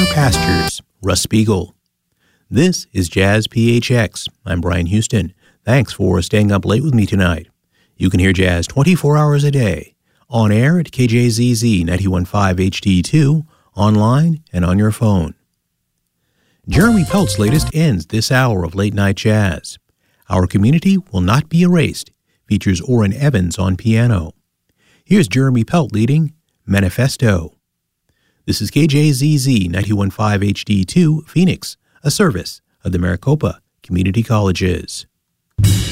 greener pastures. Russ Spiegel. This is Jazz PHX. I'm Brian Houston. Thanks for staying up late with me tonight. You can hear jazz 24 hours a day, on air at KJZZ 91.5 HD2, online and on your phone. Jeremy Pelt's latest ends this hour of Late Night Jazz. Our Community Will Not Be Erased features Orrin Evans on piano. Here's Jeremy Pelt leading Manifesto. This is KJZZ 91.5 HD2, Phoenix, a service of the Maricopa Community Colleges.